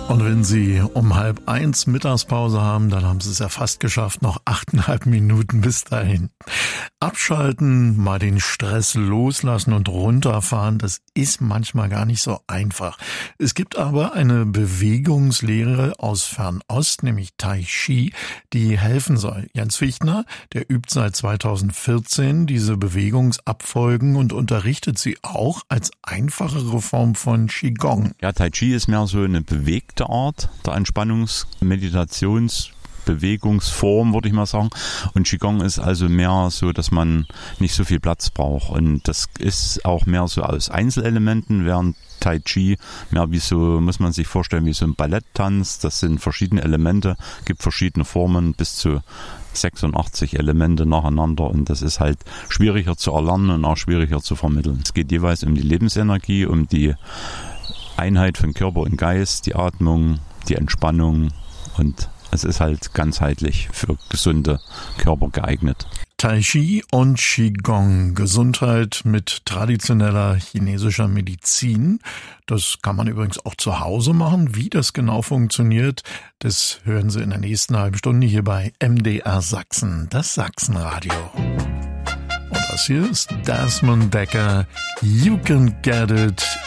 Und wenn Sie um 12:30 Mittagspause haben, dann haben Sie es ja fast geschafft, noch 8,5 Minuten bis dahin. Abschalten, mal den Stress loslassen und runterfahren, das ist manchmal gar nicht so einfach. Es gibt aber eine Bewegungslehre aus Fernost, nämlich Tai Chi, die helfen soll. Jens Fichtner, der übt seit 2014 diese Bewegungsabfolgen und unterrichtet sie auch als einfachere Form von Qigong. Ja, Tai Chi ist mehr so eine bewegte Art der Bewegungsform, würde ich mal sagen. Und Qigong ist also mehr so, dass man nicht so viel Platz braucht. Und das ist auch mehr so aus Einzelelementen, während Tai Chi mehr wie so, muss man sich vorstellen, wie so ein Balletttanz. Das sind verschiedene Elemente, gibt verschiedene Formen, bis zu 86 Elemente nacheinander. Und das ist halt schwieriger zu erlernen und auch schwieriger zu vermitteln. Es geht jeweils um die Lebensenergie, um die Einheit von Körper und Geist, die Atmung, die Entspannung, und es ist halt ganzheitlich für gesunde Körper geeignet. Tai Chi und Qigong, Gesundheit mit traditioneller chinesischer Medizin. Das kann man übrigens auch zu Hause machen. Wie das genau funktioniert, das hören Sie in der nächsten halben Stunde hier bei MDR Sachsen, das Sachsenradio. Und das hier ist Desmond Dekker, You Can Get It